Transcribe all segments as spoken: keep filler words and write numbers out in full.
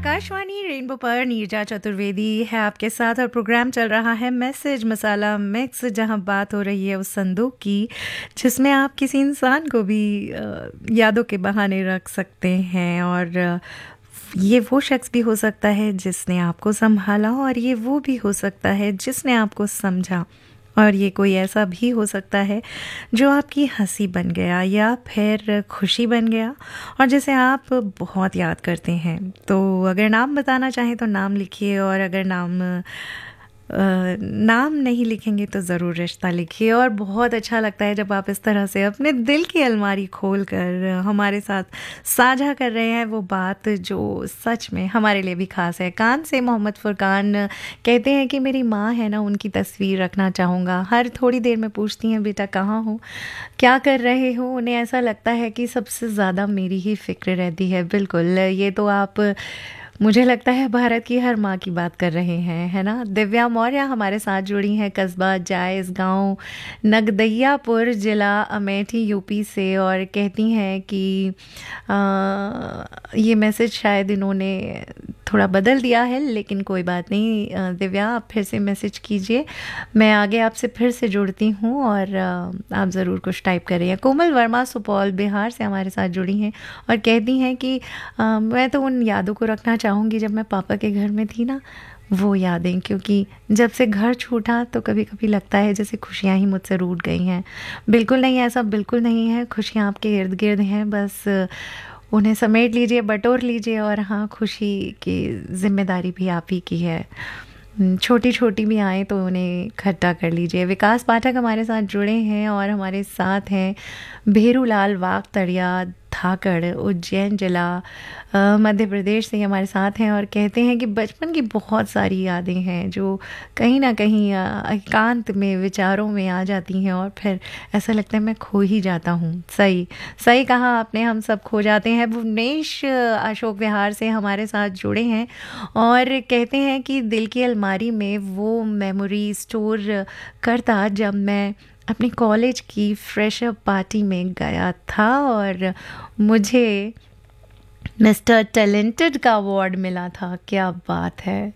Akashvani rainbow पर नीरजा चतुर्वेदी है आपके साथ और प्रोग्राम चल रहा है मैसेज मसाला मिक्स, जहां बात हो रही है उस संदूक की जिसमें आप किसी इंसान को भी यादों के बहाने रख सकते हैं। और ये वो शख्स भी हो सकता है जिसने आपको संभाला और ये वो भी हो सकता है जिसने आपको समझा, और ये कोई ऐसा भी हो सकता है जो आपकी हंसी बन गया या फिर खुशी बन गया और जिसे आप बहुत याद करते हैं। तो अगर नाम बताना चाहें तो नाम लिखिए, और अगर नाम आ, नाम नहीं लिखेंगे तो ज़रूर रिश्ता लिखिए। और बहुत अच्छा लगता है जब आप इस तरह से अपने दिल की अलमारी खोल कर हमारे साथ साझा कर रहे हैं वो बात जो सच में हमारे लिए भी ख़ास है। कान से मोहम्मद फुरकान कहते हैं कि मेरी माँ है ना, उनकी तस्वीर रखना चाहूँगा। हर थोड़ी देर में पूछती हैं बेटा कहाँ हो, क्या कर रहे हो। उन्हें ऐसा लगता है कि सबसे ज़्यादा मेरी ही फ़िक्र रहती है। बिल्कुल, ये तो आप, मुझे लगता है भारत की हर माँ की बात कर रहे हैं, है ना। दिव्या मौर्य हमारे साथ जुड़ी हैं कस्बा जायस गांव नगदैयापुर ज़िला अमेठी यूपी से, और कहती हैं कि आ, ये मैसेज शायद इन्होंने थोड़ा बदल दिया है, लेकिन कोई बात नहीं। दिव्या, आप फिर से मैसेज कीजिए, मैं आगे आपसे फिर से जुड़ती हूँ और आप ज़रूर कुछ टाइप कर रही हैं। कोमल वर्मा सुपौल बिहार से हमारे साथ जुड़ी हैं और कहती हैं कि आ, मैं तो उन यादों को रखना चाहूँगी जब मैं पापा के घर में थी ना, वो यादें, क्योंकि जब से घर छूटा तो कभी कभी लगता है जैसे खुशियाँ ही मुझसे रूठ गई हैं। बिल्कुल नहीं, ऐसा बिल्कुल नहीं है, खुशियाँ आपके इर्द गिर्द हैं, बस उन्हें समेट लीजिए, बटोर लीजिए। और हाँ, खुशी की जिम्मेदारी भी आप ही की है, छोटी छोटी भी आए तो उन्हें इकट्ठा कर लीजिए। विकास पाठक हमारे साथ जुड़े हैं और हमारे साथ हैं भेरूलाल वागतड़िया धाकड़ उज्जैन जिला मध्य प्रदेश से हमारे साथ हैं, और कहते हैं कि बचपन की बहुत सारी यादें हैं जो कहीं ना कहीं एकांत में विचारों में आ जाती हैं और फिर ऐसा लगता है मैं खो ही जाता हूँ। सही सही कहा आपने, हम सब खो जाते हैं। भुवनेश अशोक विहार से हमारे साथ जुड़े हैं और कहते हैं कि दिल की अलमारी में वो मेमोरी स्टोर करता जब मैं अपने कॉलेज की फ्रेशअप पार्टी में गया था और मुझे मिस्टर टैलेंटेड का अवार्ड मिला था। क्या बात है।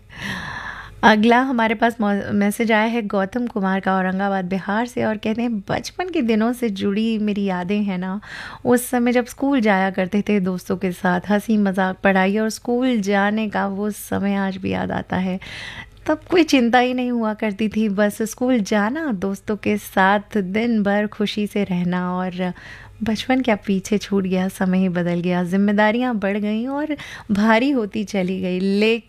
अगला हमारे पास मैसेज आया है गौतम कुमार का औरंगाबाद बिहार से, और कहते हैं बचपन के दिनों से जुड़ी मेरी यादें हैं ना, उस समय जब स्कूल जाया करते थे दोस्तों के साथ, हंसी मजाक, पढ़ाई और स्कूल जाने का वो समय आज भी याद आता है। तब कोई चिंता ही नहीं हुआ करती थी, बस स्कूल जाना, दोस्तों के साथ दिन भर खुशी से रहना। और बचपन क्या पीछे छूट गया, समय ही बदल गया, जिम्मेदारियां बढ़ गईं और भारी होती चली गई। लेकिन